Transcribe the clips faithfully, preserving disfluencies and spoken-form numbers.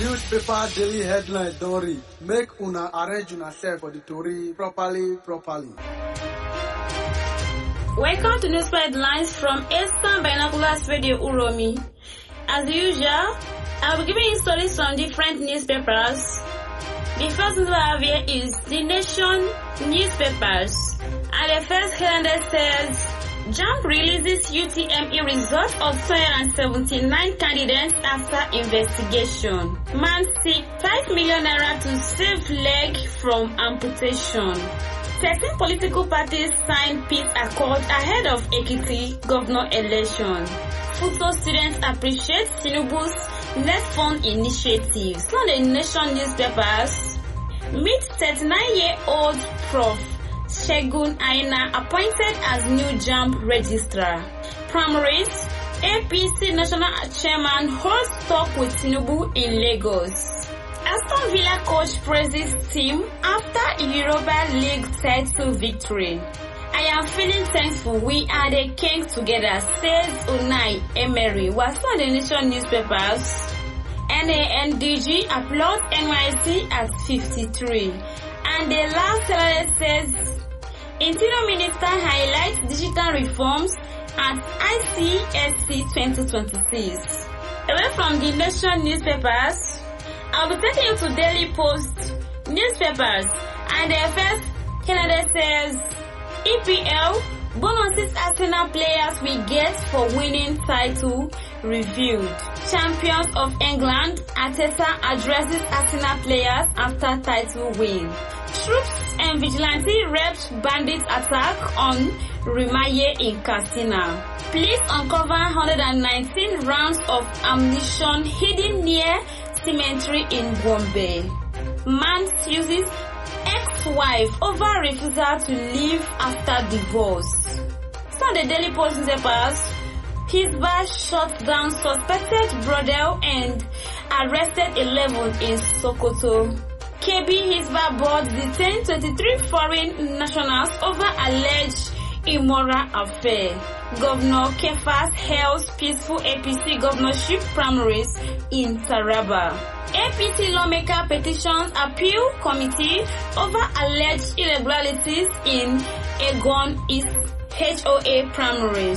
Newspaper daily headline don't read. Make una arrange yourself for the story properly, properly. Welcome to Newspaper Headlines from Eastern Binoculars Radio Uromi. As usual, I'll be giving you stories from different newspapers. The first news I have here is The Nation newspapers. And the first headline says, JAMB releases U T M E results of two hundred seventy-nine candidates after investigation. Man seek five million naira to save leg from amputation. thirteen political parties signed peace accord ahead of Ekiti governor election. Futo students appreciate Tinubu's Net Fund initiatives. From the Nation newspapers, meet thirty-nine-year-old Professor Segun Aina appointed as new JAMB registrar. Primaries, A P C national chairman holds talk with Tinubu in Lagos. Aston Villa coach praises team after Europa League title victory. I am feeling thankful. We are the king together, says Unai Emery. Was on the Nation newspapers. N A N D G applauds N Y C at fifty-three. And the last headline says, Interior Minister highlights digital reforms at I C S C twenty twenty-six. Away from the Nation newspapers, I'll be taking you to Daily Post newspapers. And the first headline says, E P L bonuses Arsenal players will get for winning title reviewed. Champions of England, Arteta addresses Arsenal players after title win. Troops and vigilante reps bandit attack on Rimaye in Katsina. Police uncover one hundred nineteen rounds of ammunition hidden near cemetery in Gombe. Man uses ex-wife over refusal to leave after divorce. So the Daily Post newspapers, Hisbah shut down suspected brothel and arrested eleven in Sokoto. K B Hisbah board detained twenty-three foreign nationals over alleged immoral affair. Governor Kefas hails peaceful A P C governorship primaries in Taraba. A P C lawmaker petitions appeal committee over alleged irregularities in Egon East H O A primaries.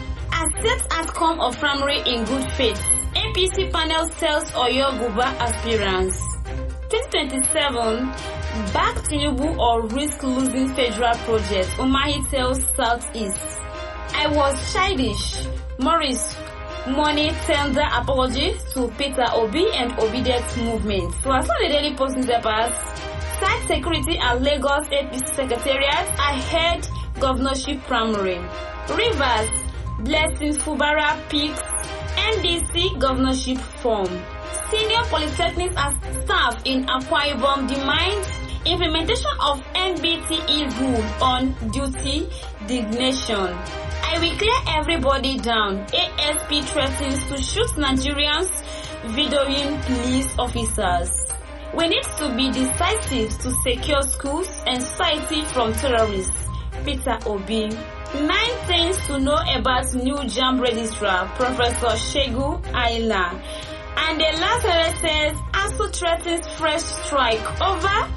Accept outcome of primary in good faith. A P C panel tells Oyo Guba aspirants. twenty twenty-seven, back Tinubu or risk losing federal project, Umahi tells Southeast. I was childish. Morris, money tender apology to Peter Obi and Obedient movement. So as for the Daily Post newspapers, site security at Lagos A P C Secretariat ahead governorship primary. Rivers, Blessing Fubara picks N D C governorship form. Senior polytechnic staff in Akwa Ibom demands implementation of N B T E rule on duty designation. I will clear everybody down. A S P threatens to shoot Nigerians videoing police officers. We need to be decisive to secure schools and society from terrorists. Peter Obi. Nine things to know about new JAMB registrar, Professor Segun Aina. And the last letter says, ASU threatens fresh strike over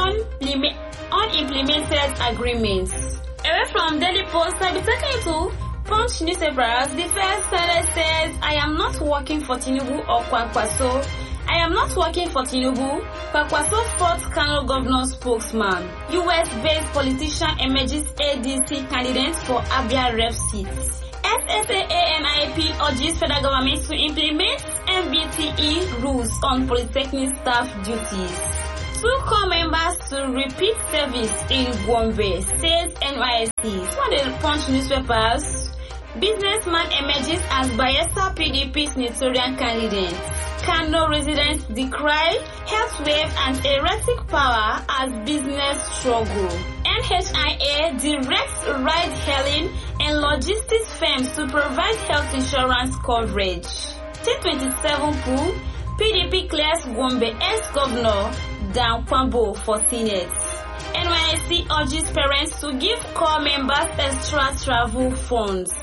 unimplemented agreements. Away from Daily Post, I'll be taking you to Punch newspapers. The first letter says, I am not working for Tinubu or Kwankwaso. I am not working for Tinubu. Kwankwaso fourth Kano governor spokesman. U S-based politician emerges A D C candidate for Abia rep seat. S S A A N I P urges federal government to implement N B T E rules on polytechnic staff duties. Two core members to repeat service in Gombe, says N Y S C. One of the Punch newspapers, businessman emerges as Bayelsa P D P senatorial candidate. Kano residents decry health wave and erratic power as business struggle. N H I A directs ride-hailing and logistics firms to provide health insurance coverage. twenty twenty-seven pool, P D P clears Gombe ex-governor Dan Kwambo for Senate. N Y S C urges parents to give core members extra travel funds.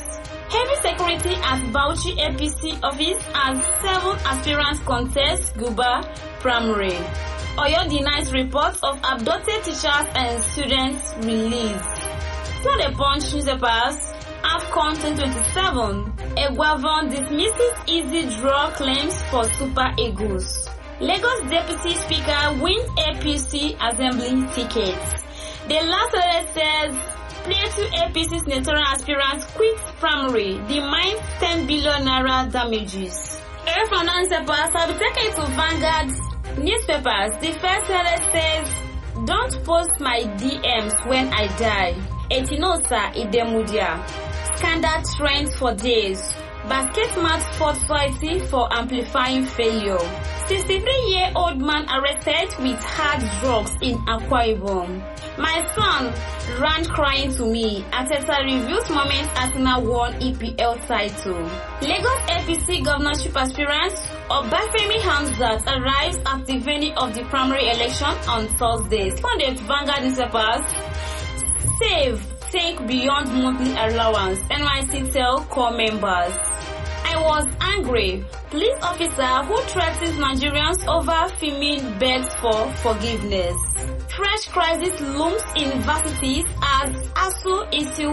Heavy security at Bauchi A P C office as seven aspirants contest Guba Primary. Oyo denies reports of abducted teachers and students released. So the Punch newspapers, AFCON twenty twenty-seven, Egwavon dismisses easy draw claims for Super Eagles. Lagos Deputy Speaker wins A P C assembly tickets. The last letter says, Plateau A P C senatorial aspirant quits primary, demands ten billion naira damages. Air from newspapers have been taken to Vanguard newspapers. The first letter says, don't post my D Ms when I die. Etinosa Idemudia. Scandal trends for days. Basket match for society for amplifying failure. sixty-three-year-old man arrested with hard drugs in Akwa Ibom. My son ran crying to me. Ateta reviews moments Arsenal won E P L title. Lagos A P C governorship aspirant Obafemi Hamzat arrives at the venue of the primary election on Thursday. From the Vanguard newspapers, save, think beyond monthly allowance. N Y C tell core members. I was angry. Police officer who threatens Nigerians over Fimin begs for forgiveness. Fresh crisis looms in universities as ASU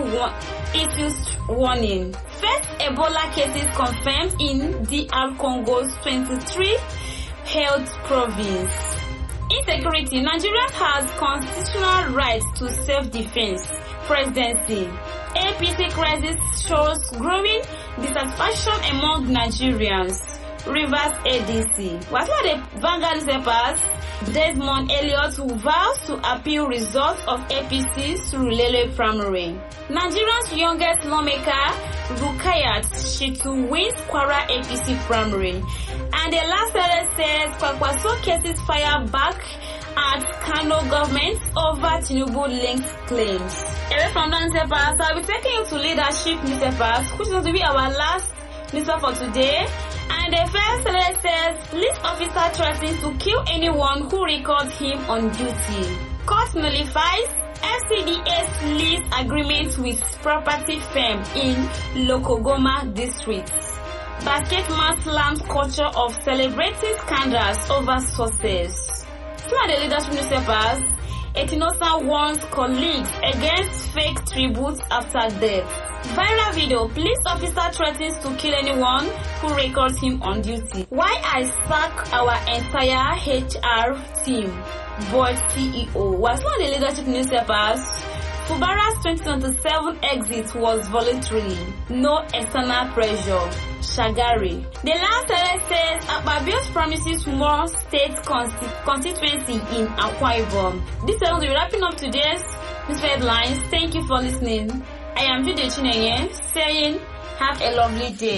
issues warning. First Ebola cases confirmed in D R Congo's twenty-three health province. Insecurity. Nigeria has constitutional rights to self-defense. Presidency. A P C crisis shows growing dissatisfaction among Nigerians. Rivers A D C. What are the Vanguard newspapers? Desmond Elliott vows to appeal results of A P C through Lele Primary. Nigeria's youngest lawmaker, Rukayat Shitu, wins Kwara A P C Primary. And the last letter says Kwakwaso cases fire back at Kano government over Tinubu-linked claims. Away from the newspapers, I'll be taking you to leadership newspapers, which is going to be our last newspaper for today. And the first letter says, police officer threatens to kill anyone who records him on duty. Court nullifies F C D A's lease agreement with property firm in Lokogoma district. Basketman slams culture of celebrating scandals over success. Through the leadership newspapers, Etinosa warns colleagues against fake tributes after death. Viral video, police officer threatens to kill anyone who records him on duty. Why I sack our entire H R team, board C E O. Was one of the leadership newspapers. Fubara's twenty twenty-seven exit was voluntary, no external pressure. Shagari. The last letter says Akpabio's promises more state consti- constituency in Akwa Ibom. This is going to be wrapping up today's news headlines. Thank you for listening. I am Jude Chinenye saying have a lovely day.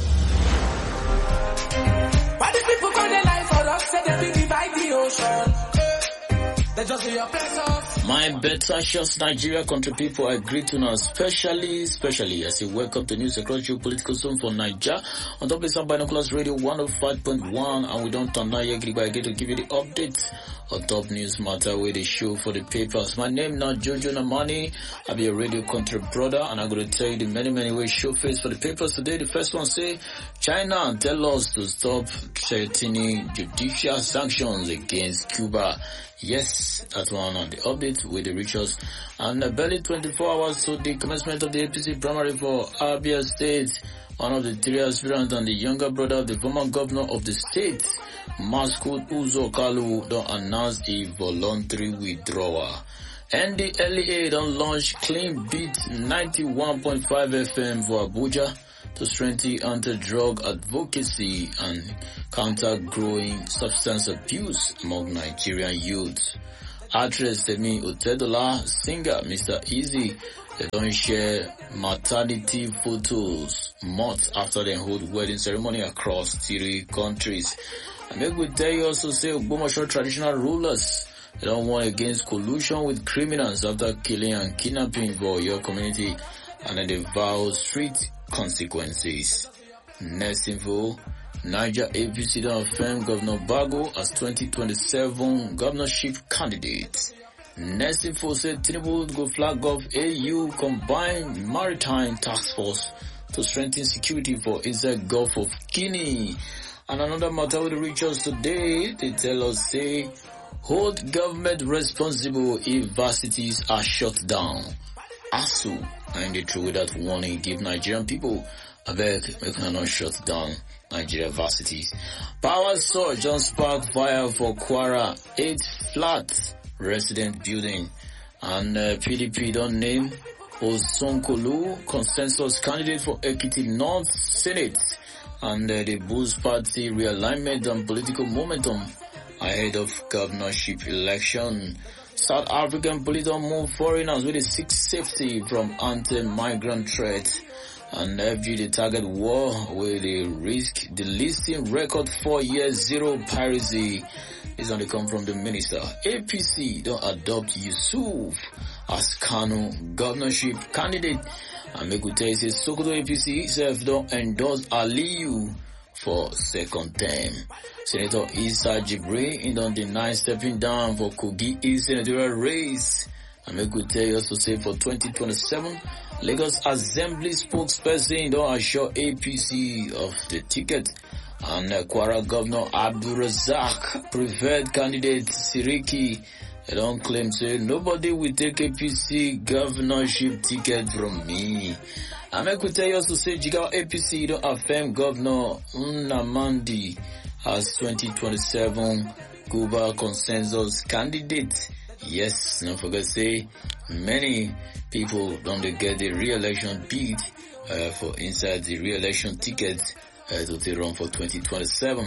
Why the people call their life for us? Say they be divide the ocean. They just be your pressures. My better shots, Nigeria country people, I greet you now, especially, especially as you welcome the news across your political zone for Nigeria. On top of Sun Binoculars Radio one oh five point one, and we don't turn now yet, I get to give you the updates on top news matter with the show for the papers. My name now Jojo Namani. I'll be a radio country brother, and I'm going to tell you the many, many ways show face for the papers today. The first one say, China tell us to stop threatening judicial sanctions against Cuba. Yes, that's one on the update with the rituals. And uh, barely twenty-four hours to the commencement of the A P C primary for Abia State. One of the three aspirants and the younger brother of the former governor of the state, Maskud Uzo Kalu, don't announce a voluntary withdrawal. And the L E A don't launch Clean Beat ninety-one point five F M for Abuja to strengthen anti-drug advocacy and counter growing substance abuse among Nigerian youth. Actress Temi Otedola, singer Mister Easy, they don't share maternity photos months after they hold wedding ceremony across three countries. And maybe we tell you also say Ogbomoso traditional rulers, they don't want against collusion with criminals after killing and kidnapping for your community, and then they vow strict consequences. Next info, Niger A P C don't affirm Governor Bago as twenty twenty-seven governorship candidate. Next info said Tinubu go flag off A U combined maritime task force to strengthen security for inside Gulf of Guinea. And another matter will reach us today. They tell us, say, hold government responsible if varsities are shut down. A S U, and they through that warning, give Nigerian people I beg, we cannot shut down Nigeria varsities. Power surge on spark fire for Kwara, eight flat resident building. And uh, P D P don't name Osonkolu consensus candidate for Ekiti North Senate. And uh, the boost party realignment and political momentum ahead of governorship election. South African police don't move foreigners with a seek safety from anti-migrant threat. And F G the target war with the risk the listing record four years zero piracy is on the come from the minister. A P C don't adopt Yusuf as Kano governorship candidate. And make we tell you, Sokoto A P C itself don't endorse Aliyu for second term. Senator Issa Jibril in don't deny stepping down for Kogi East senatorial race. And make we tell you also say for twenty twenty-seven, Lagos Assembly spokesperson don't assure A P C of the ticket. And uh, Kwara Governor Abdul Razak preferred candidate Siriki they don't claim say nobody will take A P C governorship ticket from me. I make we tell you also say Jigawa A P C don't affirm Governor Nnamdi as twenty twenty-seven Cuba consensus candidate. Yes, don't forget say many people don't get the re-election bid uh, for inside the re-election ticket uh, to take run for twenty twenty-seven.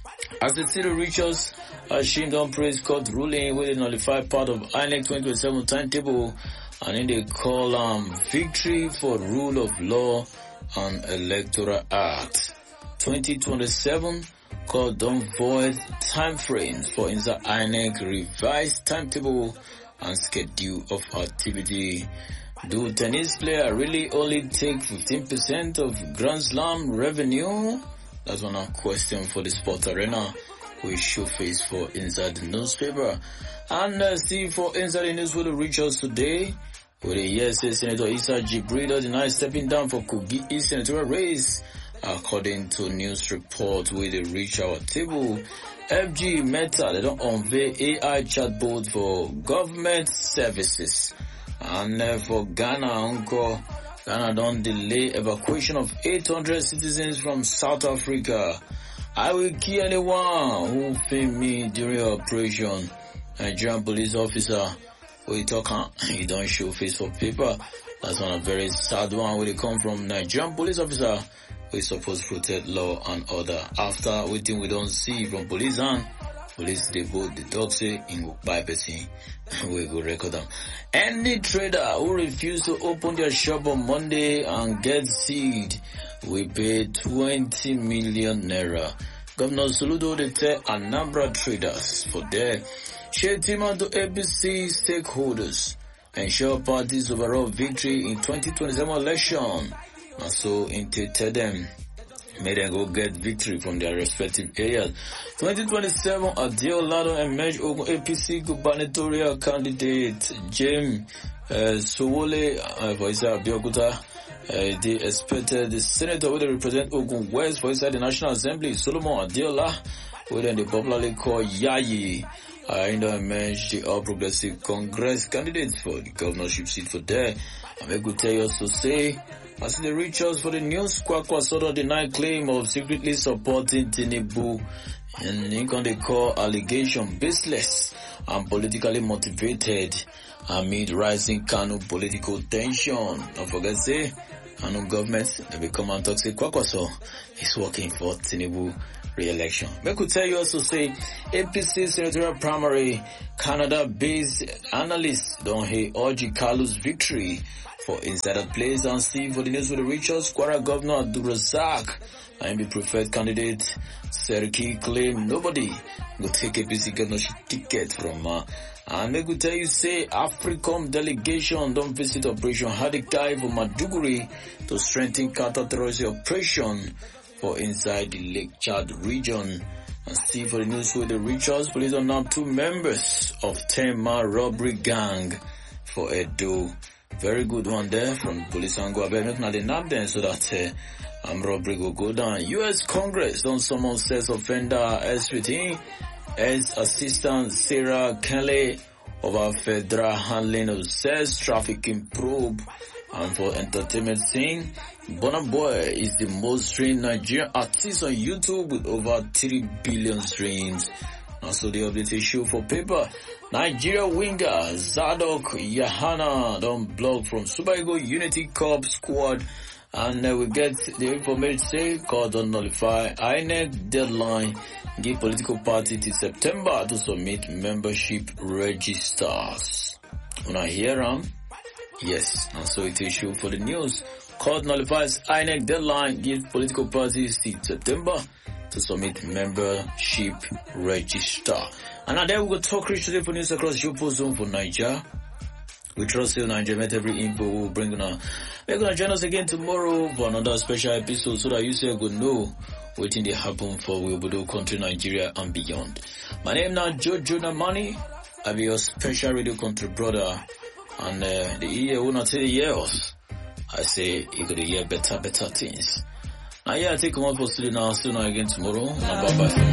As the city reaches, Ashim don't praise court ruling with a nullified part of I N E C twenty twenty-seven timetable, and in they call um victory for rule of law and electoral act. twenty twenty-seven called don't void time frames for inside I N E C revised timetable and schedule of activity. Do tennis player really only take fifteen percent of Grand Slam revenue? That's one question for the sport arena we should face for inside the newspaper. And uh, see for inside the news will reach us today. With a yes, Senator Issa Jibril denied stepping down for Kogi East senatorial race. According to news report with the reach our table, F G Meta, they don't unveil A I chatbot for government services. And uh, for Ghana, Uncle, Ghana don't delay evacuation of eight hundred citizens from South Africa. I will kill anyone who failed me during operation. Nigerian police officer, we talk, he don't show face for paper. That's one a very sad one where they come from Nigerian police officer. We supposed to protect law and order. After waiting we don't see from police and police they vote the dog say in go buy person. We go record them. Any trader who refuse to open their shop on Monday and get seed will pay twenty million naira. Governor Soludo they tell Anambra traders for their share team to A P C stakeholders ensure party's overall victory in twenty twenty-seven election. And so intended them may they go get victory from their respective areas. twenty twenty-seven, Adeolado emerged Ogun A P C gubernatorial candidate James uh, Sowole uh, for inside Abeokuta. Uh, they expected the senator who represent Ogun West for inside the National Assembly, Solomon Adeola, who then they popularly call Yayi. I uh, emerged the All Progressive Congress candidate for the governorship seat for there. I may go tell you also say, as they reach us for the news, Kwakwa sort of denied claim of secretly supporting Tinubu, and Lincoln they call allegation baseless and politically motivated amid rising Kano political tension. Don't forget say, Kano government they become and talk say Kwakwa so is working for Tinubu re-election. We could tell you also say A P C senatorial primary Canada-based analysts don't hear Orji Kalu's victory for insider place and see for the news with the Richards Kwara Governor Abdul Razak and the preferred candidate Seriki claim nobody will take A P C governorship ticket from her. Uh, and they could tell you say Africom delegation don't visit Operation Hadikai for Maduguri to strengthen counter-terrorism operation for inside the Lake Chad region. And see for the news with the Richards, police are now two members of Tema robbery gang for Edo. Very good one there from police angle. I better make now the nap then so that uh, um, robbery will go down. U S Congress don't summon sex offender S fifteen as Assistant Sarah Kelly over federal handling of sex trafficking probe. And for entertainment scene, Burna Boy is the most streamed Nigerian artist on YouTube with over three billion streams. And so the update issue for paper. Nigeria winger Zadok Yahana don't block from Super Eagles Unity Cup squad. And uh, we get the information say called on nullify I N E C deadline. Give political party till September to submit membership registers. When I hear them, yes, and so it issue for the news. Court nullifies I N E C deadline. Give political parties till September to submit membership register. And now there we go talk rich today for news across your zone for Nigeria. We trust you, Nigeria, met every info we'll bring on. We're going to join us again tomorrow for another special episode so that you say good know what they happen for Wilbudo country, Nigeria and beyond. My name now Jojo Namani. I'll be your special radio country brother. And uh, the year will not tell years. I say you gotta hear better, better things. Now yeah, I take them out for studio now, see you now again tomorrow. Bye bye.